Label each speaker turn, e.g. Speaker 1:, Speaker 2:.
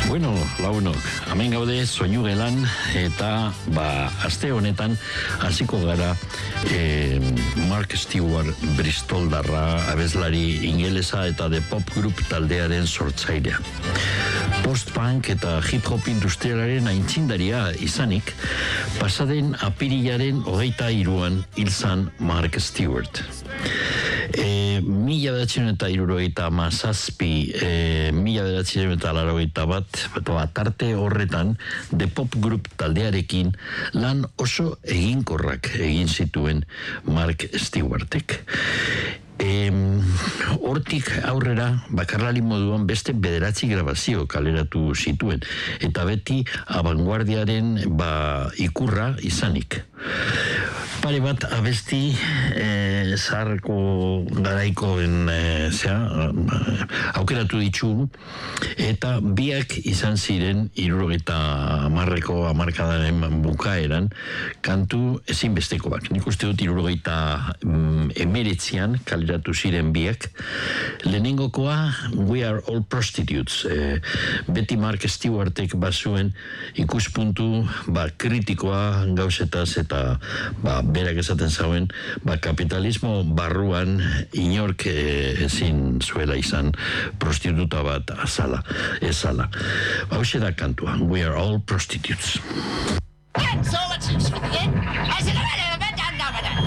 Speaker 1: Bueno, lagunok, hemen gaude soinu gelan eta aste honetan hasiko gara Mark Stewart Bristoldarra abeslari ingelesa eta The Pop Group taldearen sortzailea. Post-punk eta hip-hop industrialaren aintzindaria izanik, pasaden apirilaren 23an hil zan Mark Stewart. 1987 tarte horretan The Pop Group taldearekin lan oso eginkorrak egin zituen Mark Stewartek. Hortik aurrera bakarlari moduan beste 9 grabazio kaleratu zituen eta beti abanguardiaren ikurra izanik. Pare bat abesti zaharko garaikoen aukeratu ditugu eta biak izan ziren 70ko hamarkadaren bukaeran kantu ezinbestekoak. Nik uste dut 79an kaleratu ziren biak. Lehenengokoa We Are All Prostitutes. Beti Mark Stewartek bazuen ikuspuntu kritikoa gauzetaz eta berak esaten zauen, kapitalismo barruan inork ezin zuela izan prostituta bat ezala. Hauxe da kantua, We Are All Prostitutes.
Speaker 2: So let's